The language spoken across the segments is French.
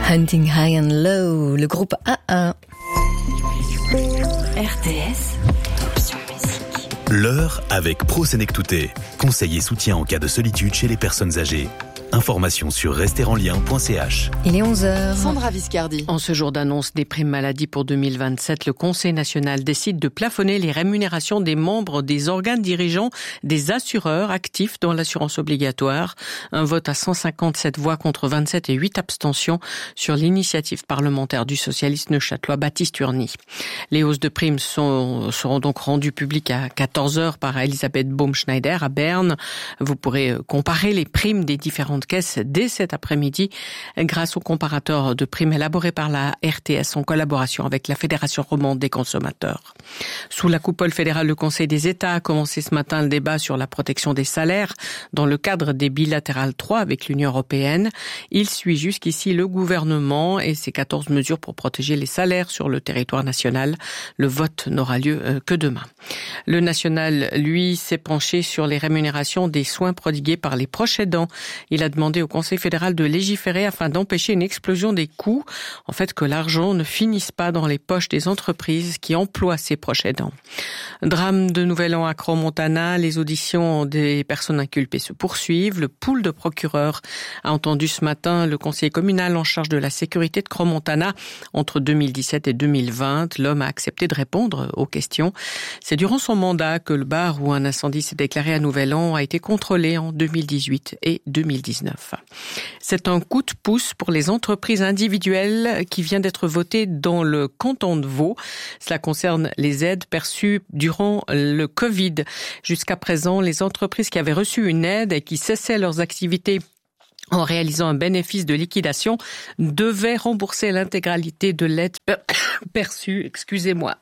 Hunting High and Low, le groupe A1. RTS, option musique. L'heure avec ProSenectouté. Conseil et soutien en cas de solitude chez les personnes âgées. Informations sur resterenlien.ch. Il est 11h. Sandra Viscardi. En ce jour d'annonce des primes maladie pour 2027, le Conseil national décide de plafonner les rémunérations des membres des organes dirigeants des assureurs actifs dans l'assurance obligatoire. Un vote à 157 voix contre 27 et 8 abstentions sur l'initiative parlementaire du socialiste neuchâtelois Baptiste Urny. Les hausses de primes seront donc rendues publiques à 14h par Elisabeth Baumschneider à Berne. Vous pourrez comparer les primes des différentes caisses dès cet après-midi grâce au comparateur de primes élaboré par la RTS en collaboration avec la Fédération romande des consommateurs. Sous la coupole fédérale, le Conseil des États a commencé ce matin le débat sur la protection des salaires dans le cadre des bilatérales 3 avec l'Union européenne. Il suit jusqu'ici le gouvernement et ses 14 mesures pour protéger les salaires sur le territoire national. Le vote n'aura lieu que demain. Le national, lui, s'est penché sur les rémunérations des soins prodigués par les proches aidants. Il a demandé au Conseil fédéral de légiférer afin d'empêcher une explosion des coûts. En fait, que l'argent ne finisse pas dans les poches des entreprises qui emploient ces proches aidants. Drame de Nouvel An à Crans-Montana. Les auditions des personnes inculpées se poursuivent. Le pool de procureurs a entendu ce matin le conseiller communal en charge de la sécurité de Crans-Montana entre 2017 et 2020. L'homme a accepté de répondre aux questions. C'est durant son mandat que le bar où un incendie s'est déclaré à Nouvel An a été contrôlé en 2018 et 2019. C'est un coup de pouce pour les entreprises individuelles qui vient d'être voté dans le canton de Vaud. Cela concerne les aides perçues durant le Covid. Jusqu'à présent, les entreprises qui avaient reçu une aide et qui cessaient leurs activités en réalisant un bénéfice de liquidation devaient rembourser l'intégralité de l'aide perçue. Excusez-moi.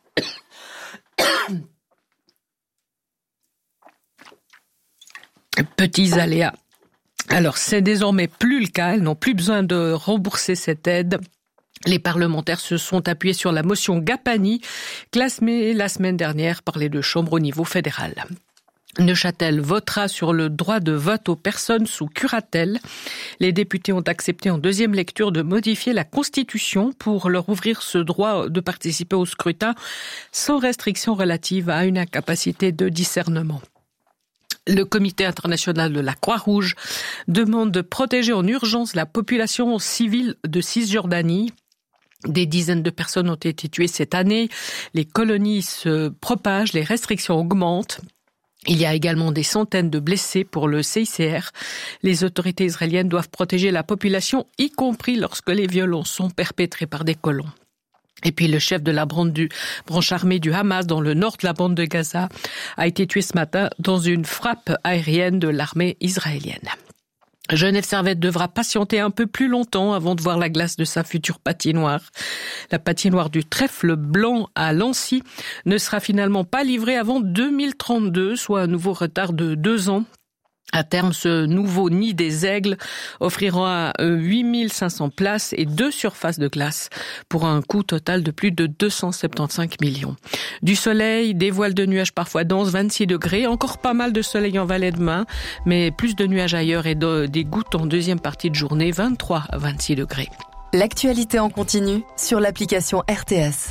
Petits aléas. Alors, c'est désormais plus le cas. Elles n'ont plus besoin de rembourser cette aide. Les parlementaires se sont appuyés sur la motion Gapani, classée la semaine dernière par les deux chambres au niveau fédéral. Neuchâtel votera sur le droit de vote aux personnes sous curatelle. Les députés ont accepté en deuxième lecture de modifier la Constitution pour leur ouvrir ce droit de participer au scrutin sans restriction relative à une incapacité de discernement. Le Comité international de la Croix-Rouge demande de protéger en urgence la population civile de Cisjordanie. Des dizaines de personnes ont été tuées cette année. Les colonies se propagent, les restrictions augmentent. Il y a également des centaines de blessés pour le CICR. Les autorités israéliennes doivent protéger la population, y compris lorsque les violences sont perpétrées par des colons. Et puis le chef de la branche armée du Hamas dans le nord de la bande de Gaza a été tué ce matin dans une frappe aérienne de l'armée israélienne. Genève Servette devra patienter un peu plus longtemps avant de voir la glace de sa future patinoire. La patinoire du Trèfle Blanc à Lancy ne sera finalement pas livrée avant 2032, soit un nouveau retard de 2 ans. À terme, ce nouveau nid des aigles offrira 8500 places et 2 surfaces de glace pour un coût total de plus de 275 millions. Du soleil, des voiles de nuages parfois denses, 26 degrés, encore pas mal de soleil en Valais demain, mais plus de nuages ailleurs et des gouttes en deuxième partie de journée, 23 à 26 degrés. L'actualité en continu sur l'application RTS.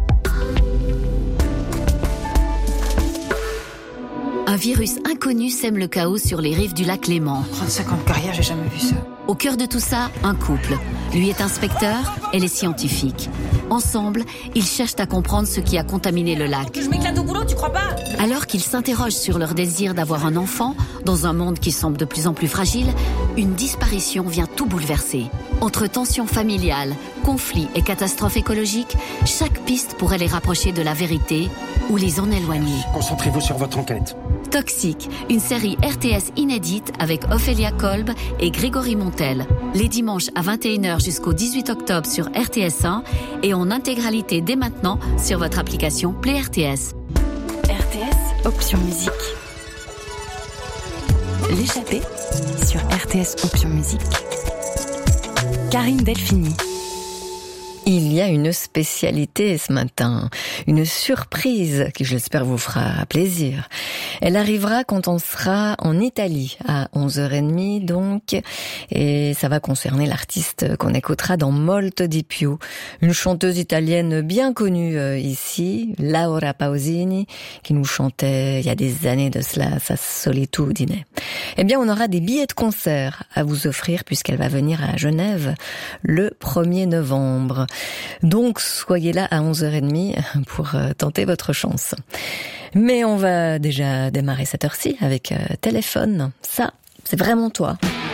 Un virus inconnu sème le chaos sur les rives du lac Léman. 35 ans de carrière, j'ai jamais vu ça. Au cœur de tout ça, un couple. Lui est inspecteur, elle est scientifique. Ensemble, ils cherchent à comprendre ce qui a contaminé le lac. Je m'éclate au boulot, tu crois pas? Alors qu'ils s'interrogent sur leur désir d'avoir un enfant, dans un monde qui semble de plus en plus fragile, une disparition vient tout bouleverser. Entre tensions familiales, conflits et catastrophes écologiques, chaque piste pourrait les rapprocher de la vérité ou les en éloigner. Concentrez-vous sur votre enquête. Toxique, une série RTS inédite avec Ophélia Kolb et Grégory Montel. Les dimanches à 21h jusqu'au 18 octobre sur RTS1 et en intégralité dès maintenant sur votre application Play RTS. RTS, option musique. L'échappée sur RTS, option musique. Karine Delphini. Il y a une spécialité ce matin, une surprise qui, je l'espère, vous fera plaisir. Elle arrivera quand on sera en Italie, à 11h30 donc, et ça va concerner l'artiste qu'on écoutera dans Molto di più, une chanteuse italienne bien connue ici, Laura Pausini, qui nous chantait il y a des années de cela, sa Solitudine. Eh bien, on aura des billets de concert à vous offrir puisqu'elle va venir à Genève le 1er novembre. Donc, soyez là à 11h30 pour tenter votre chance. Mais on va déjà démarrer cette heure-ci avec téléphone. Ça, c'est vraiment toi.